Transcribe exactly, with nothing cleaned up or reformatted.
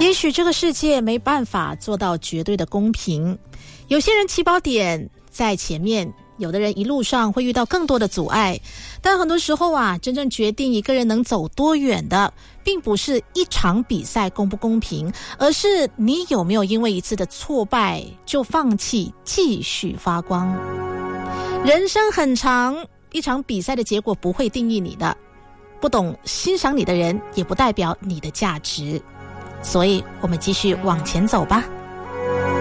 也许这个世界没办法做到绝对的公平，有些人起跑点在前面，有的人一路上会遇到更多的阻碍，但很多时候啊，真正决定一个人能走多远的，并不是一场比赛公不公平，而是你有没有因为一次的挫败就放弃继续发光。人生很长，一场比赛的结果不会定义你的，不懂欣赏你的人也不代表你的价值，所以我们继续往前走吧。